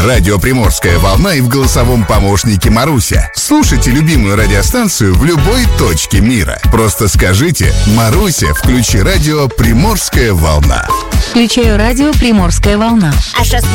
Радио «Приморская волна» и в голосовом помощнике «Маруся». Слушайте любимую радиостанцию в любой точке мира. Просто скажите: «Маруся, включи радио «Приморская волна». Включаю радио «Приморская волна». А сейчас